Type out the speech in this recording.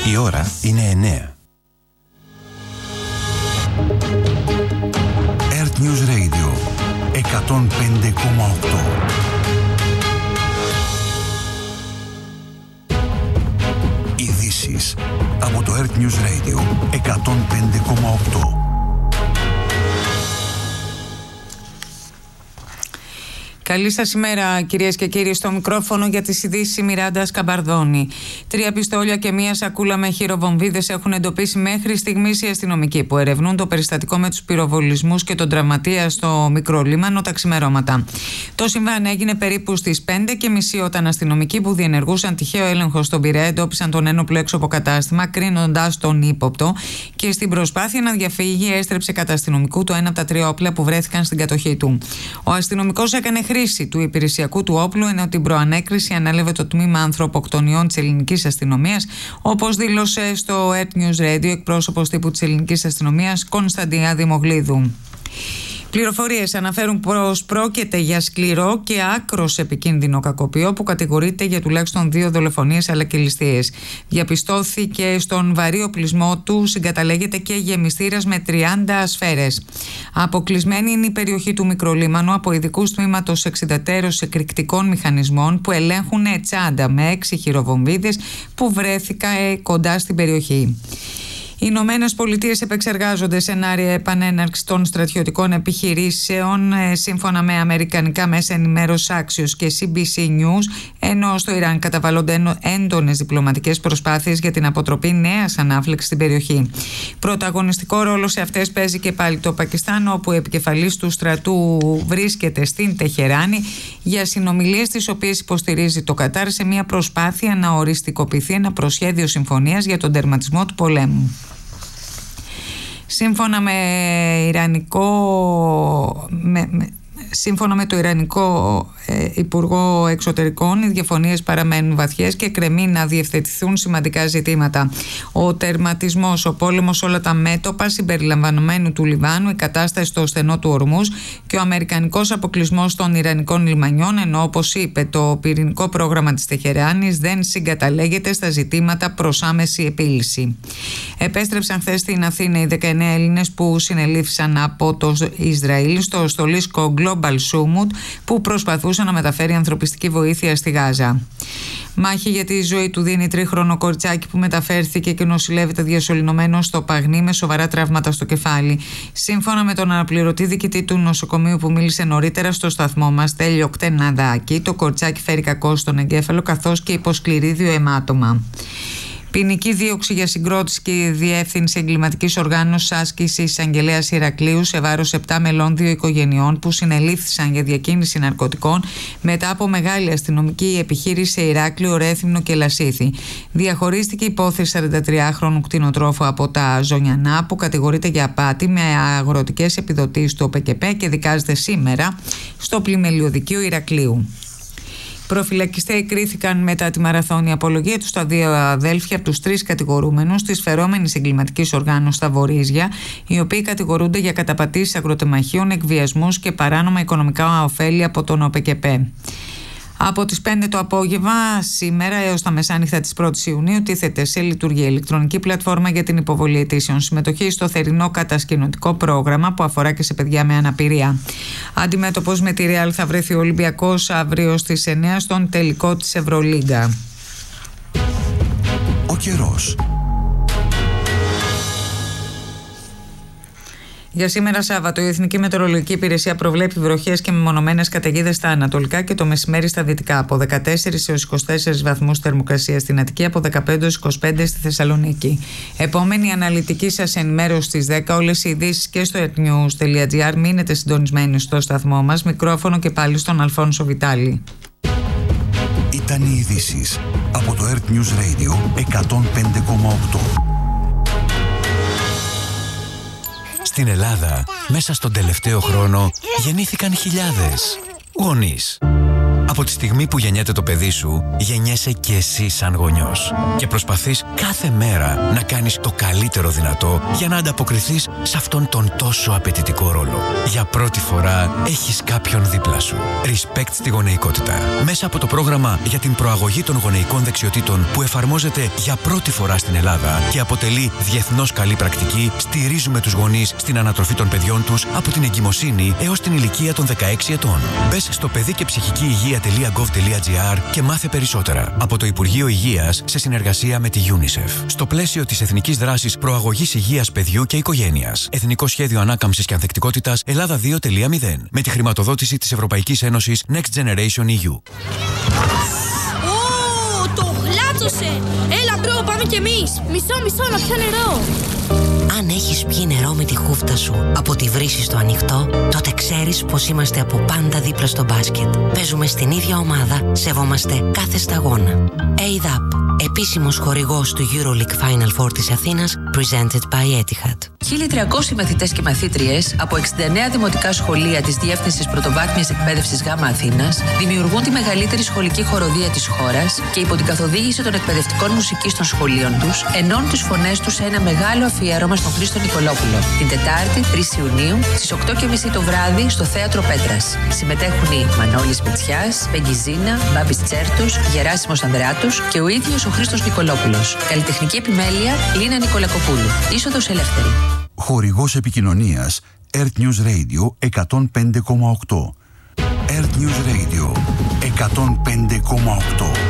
Η ώρα είναι 9. Earth News Radio 105,8. Ειδήσεις από το Earth News Radio 105,8. Καλή σας ημέρα, κυρίες και κύριοι. Στο μικρόφωνο για τις ειδήσεις η Μιράντα Σκαμπαρδόνη. 3 πιστόλια και 1 σακούλα με χειροβομβίδες έχουν εντοπίσει μέχρι στιγμής οι αστυνομικοί που ερευνούν το περιστατικό με τους πυροβολισμούς και τον τραυματία στο Μικρολίμανο τα ξημερώματα. Το συμβάν έγινε περίπου στις 5:30 όταν αστυνομικοί που διενεργούσαν τυχαίο έλεγχο στον Πειραιά εντόπισαν τον ένοπλο έξω από κατάστημα, κρίνοντας τον ύποπτο, και στην προσπάθεια να διαφύγει έστρεψε κατά αστυνομικού το ένα από τα 3 όπλα που βρέθηκαν στην κατοχή του. Ο αστυνομικός έκανε χρήση του υπηρεσιακού του όπλου, ενώ την προανέκριση ανέλαβε το τμήμα ανθρωποκτονιών της ελληνικής αστυνομίας, όπως δήλωσε στο Earth News Radio εκπρόσωπος τύπου της ελληνικής αστυνομίας Κωνσταντία Δημογλίδου. Πληροφορίες αναφέρουν πως πρόκειται για σκληρό και άκρος επικίνδυνο κακοποιό που κατηγορείται για τουλάχιστον 2 δολοφονίες αλλά και ληστείες. Διαπιστώθηκε στον βαρύ οπλισμό του συγκαταλέγεται και γεμιστήρας με 30 σφαίρες. Αποκλεισμένη είναι η περιοχή του Μικρολίμανου από ειδικούς τμήματος 64 εκρηκτικών μηχανισμών που ελέγχουν τσάντα με 6 χειροβομβίδες που βρέθηκαν κοντά στην περιοχή. Οι Ηνωμένες Πολιτείες επεξεργάζονται σενάρια επανέναρξης των στρατιωτικών επιχειρήσεων σύμφωνα με αμερικανικά μέσα ενημέρωσης Axios και CBC News, ενώ στο Ιράν καταβαλλόνται έντονες διπλωματικές προσπάθειες για την αποτροπή νέας ανάφλεξης στην περιοχή. Πρωταγωνιστικό ρόλο σε αυτές παίζει και πάλι το Πακιστάν, όπου ο επικεφαλής του στρατού βρίσκεται στην Τεχεράνη για συνομιλίες τις οποίες υποστηρίζει το Κατάρ σε μια προσπάθεια να οριστικοποιηθεί ένα προσχέδιο συμφωνίας για τον τερματισμό του πολέμου. Σύμφωνα με το Ιρανικό Υπουργό Εξωτερικών, οι διαφωνίες παραμένουν βαθιές και κρεμεί να διευθετηθούν σημαντικά ζητήματα. Ο τερματισμός, ο πόλεμος, όλα τα μέτωπα συμπεριλαμβανομένου του Λιβάνου, η κατάσταση στο στενό του Ορμούζ και ο αμερικανικός αποκλεισμός των Ιρανικών λιμανιών, ενώ όπως είπε το πυρηνικό πρόγραμμα της Τεχεράνης δεν συγκαταλέγεται στα ζητήματα προς άμεση επίλυση. Επέστρεψαν χθες στην Αθήνα οι 19 Έλληνες που συνελήφθησαν από το Ισραήλ στο στολίσκο Global Summit που προσπαθούσαν να μεταφέρει ανθρωπιστική βοήθεια στη Γάζα. Μάχη για τη ζωή του δίνει 3χρονο κοριτσάκι που μεταφέρθηκε και νοσηλεύεται διασωληνωμένο στο Παγνί με σοβαρά τραύματα στο κεφάλι. Σύμφωνα με τον αναπληρωτή διοικητή του νοσοκομείου που μίλησε νωρίτερα στο σταθμό μας, Τέλειο Κτεναδάκη, το κοριτσάκι φέρει κακώς στον εγκέφαλο καθώς και υποσκληρίδιο αιμάτωμα. Ποινική δίωξη για συγκρότηση και διεύθυνση εγκληματικής οργάνωσης άσκησης εισαγγελέας Ηρακλείου σε βάρος 7 μελών 2 οικογενειών που συνελήφθησαν για διακίνηση ναρκωτικών μετά από μεγάλη αστυνομική επιχείρηση σε Ηράκλειο, Ρέθυμνο και Λασίθι. Διαχωρίστηκε η υπόθεση 43χρονου κτηνοτρόφου από τα Ζωνιανά που κατηγορείται για απάτη με αγροτικές επιδοτήσεις του ΟΠΕΚΕΠΕ και δικάζεται σήμερα στο Πλημελιωδικείο Ηρακλείου. Προφυλακιστές κρίθηκαν μετά τη μαραθώνια απολογία τους στα 2 αδέλφια από τους 3 κατηγορούμενους της φερόμενης εγκληματικής οργάνωσης στα Βορίζια, οι οποίοι κατηγορούνται για καταπατήσεις αγροτεμαχίων, εκβιασμούς και παράνομα οικονομικά ωφέλη από τον ΟΠΕΚΕΠΕ. Από τις 5 το απόγευμα σήμερα έως τα μεσάνυχτα της 1ης Ιουνίου τίθεται σε λειτουργία ηλεκτρονική πλατφόρμα για την υποβολή αιτήσεων συμμετοχή στο θερινό κατασκηνωτικό πρόγραμμα που αφορά και σε παιδιά με αναπηρία. Αντιμέτωπος με τη Ρεάλ θα βρεθεί ο Ολυμπιακός αύριο στις 9 στον τελικό της Ευρωλίγκα. Ο καιρός. Για σήμερα Σάββατο, η Εθνική Μετεωρολογική Υπηρεσία προβλέπει βροχές και μεμονωμένες καταιγίδες στα ανατολικά και το μεσημέρι στα δυτικά, από 14 έως 24 βαθμούς θερμοκρασία στην Αττική, από 15 έως 25 στη Θεσσαλονίκη. Επόμενη αναλυτική σας ενημέρωση στις 10. Όλες οι ειδήσεις και στο earthnews.gr. Μείνετε συντονισμένοι στο σταθμό μας. Μικρόφωνο και πάλι στον Αλφόνσο Βιτάλη. Ήταν οι ειδήσεις από το Earth News Radio 105,8. Στην Ελλάδα, μέσα στον τελευταίο χρόνο, γεννήθηκαν χιλιάδες γονείς. Από Από τη στιγμή που γεννιέται το παιδί σου, γεννιέσαι και εσύ σαν γονιός. Και προσπαθείς κάθε μέρα να κάνεις το καλύτερο δυνατό για να ανταποκριθείς σε αυτόν τον τόσο απαιτητικό ρόλο. Για πρώτη φορά έχεις κάποιον δίπλα σου. Respect στη γονεϊκότητα. Μέσα από το πρόγραμμα για την προαγωγή των γονεϊκών δεξιοτήτων που εφαρμόζεται για πρώτη φορά στην Ελλάδα και αποτελεί διεθνώς καλή πρακτική, στηρίζουμε τους γονείς στην ανατροφή των παιδιών τους από την εγκυμοσύνη έως την ηλικία των 16 ετών. Μπες στο παιδικεψυχικηυγεία.gov.gr και μάθε περισσότερα από το Υπουργείο Υγείας σε συνεργασία με τη UNICEF. Στο πλαίσιο της Εθνικής Δράσης Προαγωγής Υγείας Παιδιού και Οικογένειας. Εθνικό Σχέδιο Ανάκαμψης και Ανθεκτικότητας Ελλάδα 2.0. Με τη χρηματοδότηση της Ευρωπαϊκής Ένωσης Next Generation EU. Το γλάτσωσε! Έλα μπρο, πάμε κι εμείς! Μισό, να πιω νερό! Αν έχεις πιει νερό με τη χούφτα σου από τη βρύση στο ανοιχτό, τότε ξέρεις πως είμαστε από πάντα δίπλα στο μπάσκετ. Παίζουμε στην ίδια ομάδα, σεβόμαστε κάθε σταγόνα. ADAP, επίσημος χορηγός του EuroLeague Final Four της Αθήνας, presented by Etihad. 1.300 μαθητές και μαθήτριες από 69 δημοτικά σχολεία της Διεύθυνσης Πρωτοβάθμιας Εκπαίδευσης ΓΑΜΑ Αθήνας δημιουργούν τη μεγαλύτερη σχολική χοροδία της χώρας και υπό την καθοδήγηση των εκπαιδευτικών μουσικής των σχολείων τους, ενώνουν τις φωνές τους σε ένα μεγάλο αφιέρωμα στον Χρήστο Νικολόπουλο. Την Τετάρτη, 3 Ιουνίου, στις 8:30 το βράδυ, στο Θέατρο Πέτρας. Συμμετέχουν οι Μανώλης Μητσιάς, Πεγγιζίνα, Μπάμπης Τσέρτος, Γεράσιμος Ανδρεάτος και ο ίδιος ο Χρήστος Νικολόπουλος. Καλλιτεχνική επιμέλεια, Λίνα Νικολακοπούλου. Είσοδος ελεύθερη. Χορηγός επικοινωνίας Earth News Radio 105,8. Earth News Radio 105,8.